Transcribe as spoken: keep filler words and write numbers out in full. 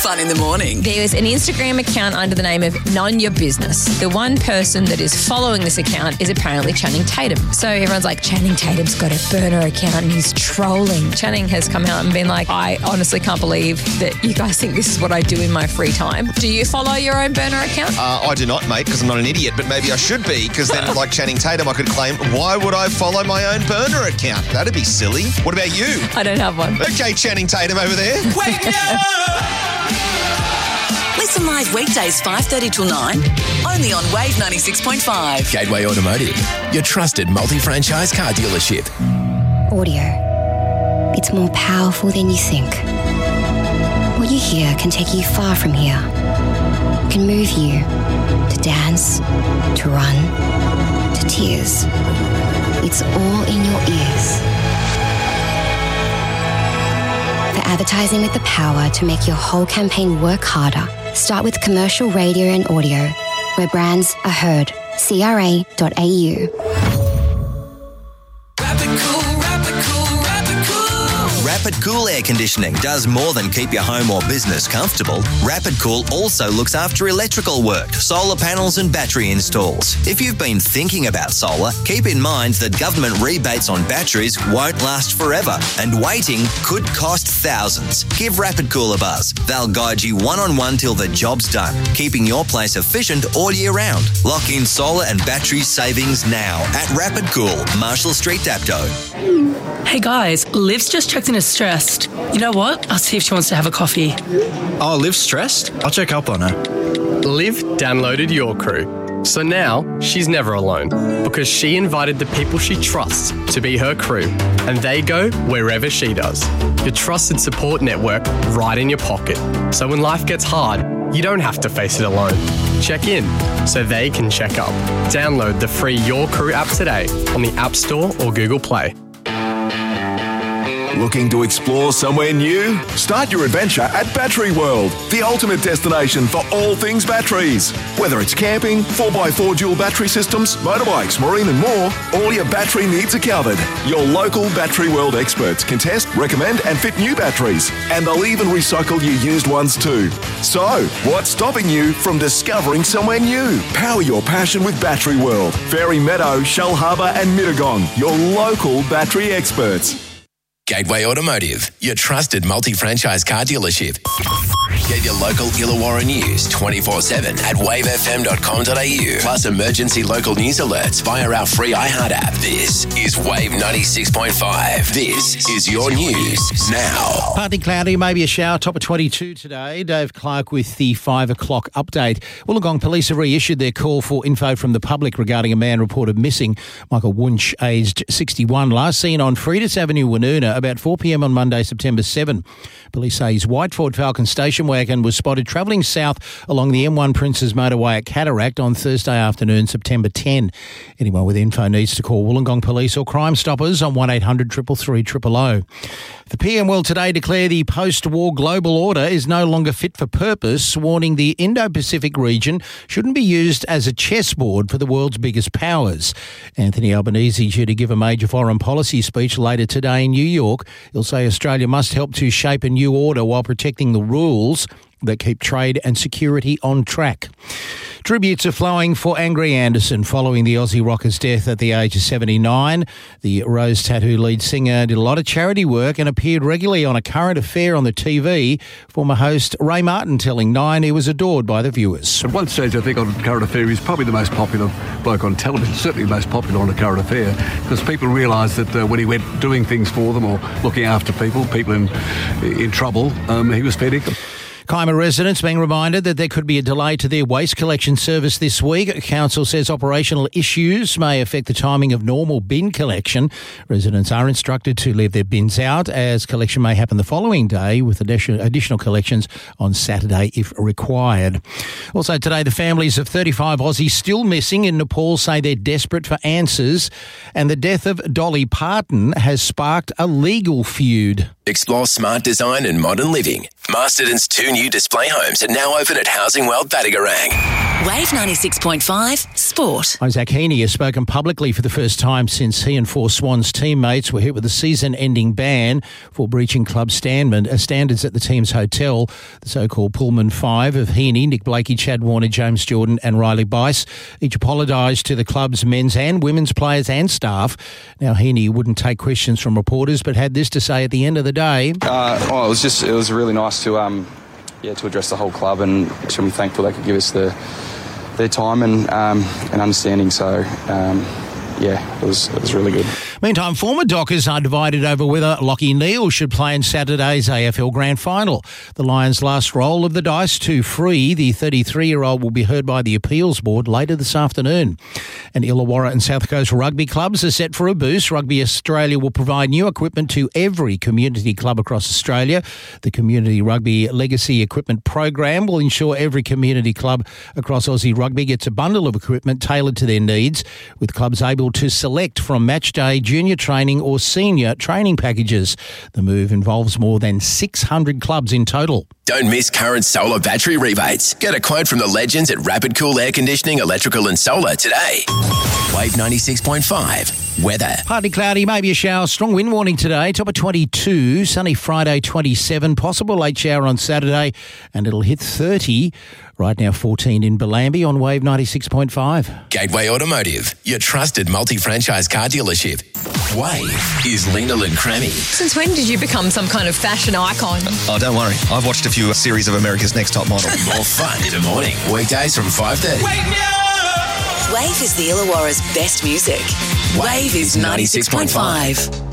Fun in the morning. There's an Instagram account under the name of None Your Business. The one person that is following this account is apparently Channing Tatum. So everyone's like, Channing Tatum's got a burner account and he's trolling. Channing has come out and been like, I honestly can't believe that you guys think this is what I do in my free time. Do you follow your own burner account? Uh, I do not, mate, because I'm not an idiot, but maybe I should be, because then, like Channing Tatum, I could claim, why would I follow my own burner account? That'd be silly. What about you? I don't have one. Okay, Channing Tatum over there. Wake me up! Listen live weekdays five thirty till nine, only on Wave ninety-six point five. Gateway Automotive, your trusted multi-franchise car dealership. Audio. It's more powerful than you think. What you hear can take you far from here. It can move you to dance, to run, to tears. It's all in your ears. For advertising with the power to make your whole campaign work harder, start with commercial radio and audio, where brands are heard. C R A dot A U. Rapid Cool, Rapid Cool, Rapid Cool. Rapid Cool Air Conditioning does more than keep your home or business comfortable. Rapid Cool also looks after electrical work, solar panels and battery installs. If you've been thinking about solar, keep in mind that government rebates on batteries won't last forever and waiting could cost thousands. Give Rapid Cool a buzz. They'll guide you one-on-one till the job's done, keeping your place efficient all year round. Lock in solar and battery savings now at Rapid Cool, Marshall Street, Dapto. Hey guys, Liv's just checked in as stressed. You know what? I'll see if she wants to have a coffee. Oh, Liv's stressed? I'll check up on her. Liv downloaded Your Crew. So now she's never alone because she invited the people she trusts to be her crew and they go wherever she does. Your trusted support network right in your pocket. So when life gets hard, you don't have to face it alone. Check in so they can check up. Download the free Your Crew app today on the App Store or Google Play. Looking to explore somewhere new? Start your adventure at Battery World, the ultimate destination for all things batteries. Whether it's camping, four by four dual battery systems, motorbikes, marine and more, all your battery needs are covered. Your local Battery World experts can test, recommend and fit new batteries, and they'll even recycle your used ones too. So, what's stopping you from discovering somewhere new? Power your passion with Battery World. Fairy Meadow, Shell Harbour and Mittagong, your local battery experts. Gateway Automotive, your trusted multi-franchise car dealership. Get your local Illawarra news twenty-four seven at wave f m dot com dot a u. Plus emergency local news alerts via our free iHeart app. This is Wave ninety-six point five. This is your news now. Partly cloudy, maybe a shower, top of twenty-two today. Dave Clark with the five o'clock update. Wollongong Police have reissued their call for info from the public regarding a man reported missing. Michael Wunsch, aged sixty-one, last seen on Fridas Avenue, Woonona, about four p m on Monday, September seventh. Police say his Whiteford Falcon station wagon was spotted travelling south along the M one Princes motorway at Cataract on Thursday afternoon, September tenth. Anyone with info needs to call Wollongong Police or Crime Stoppers on one eight hundred three three three zero zero. The P M will today declare the post-war global order is no longer fit for purpose, warning the Indo-Pacific region shouldn't be used as a chessboard for the world's biggest powers. Anthony Albanese due to give a major foreign policy speech later today in New York. He'll say Australia must help to shape a new order while protecting the rules that keep trade and security on track. Tributes are flowing for Angry Anderson following the Aussie rocker's death at the age of seventy-nine. The Rose Tattoo lead singer did a lot of charity work and appeared regularly on A Current Affair on the T V. Former host Ray Martin telling Nine he was adored by the viewers. At one stage, I think on Current Affair, he's probably the most popular bloke on television, certainly the most popular on A Current Affair, because people realised that uh, when he went doing things for them or looking after people, people in, in trouble, um, he was fair dinkum. Kima residents being reminded that there could be a delay to their waste collection service this week. Council says operational issues may affect the timing of normal bin collection. Residents are instructed to leave their bins out as collection may happen the following day with additional collections on Saturday if required. Also today, the families of thirty-five Aussies still missing in Nepal say they're desperate for answers, and the death of Dolly Parton has sparked a legal feud. Explore smart design and modern living. Masterton's two new display homes are now open at Housing World Battigarang. Wave ninety-six point five Sport. Isaac Heaney has spoken publicly for the first time since he and four Swans teammates were hit with a season-ending ban for breaching club standard, uh, standards at the team's hotel. The so-called Pullman Five of Heaney, Nick Blakey, Chad Warner, James Jordan and Riley Bice each apologised to the club's men's and women's players and staff. Now, Heaney wouldn't take questions from reporters but had this to say at the end of the day. Uh, oh, it was just it was really nice to um, yeah to address the whole club, and extremely thankful they could give us the their time and um, and understanding. So um, yeah, it was it was really good. Meantime, former Dockers are divided over whether Lachie Neale should play in Saturday's A F L Grand Final. The Lions' last roll of the dice to free the thirty-three-year-old will be heard by the Appeals Board later this afternoon. And Illawarra and South Coast rugby clubs are set for a boost. Rugby Australia will provide new equipment to every community club across Australia. The Community Rugby Legacy Equipment Program will ensure every community club across Aussie rugby gets a bundle of equipment tailored to their needs, with clubs able to select from match day, junior training or senior training packages. The move involves more than six hundred clubs in total. Don't miss current solar battery rebates. Get a quote from the legends at Rapid Cool Air Conditioning, Electrical and Solar today. Wave ninety-six point five. Weather. Partly cloudy, maybe a shower. Strong wind warning today. Top of twenty-two. Sunny Friday, twenty-seven. Possible late shower on Saturday, and it'll hit thirty. Right now, fourteen in Bellambi on Wave ninety-six point five. Gateway Automotive, your trusted multi-franchise car dealership. Wave is Lena Lynn Crammy. Since when did you become some kind of fashion icon? Oh, don't worry. I've watched a few series of America's Next Top Model. More fun in the morning. Weekdays from five thirty. Wave is the Illawarra's best music. Wave is ninety-six point five.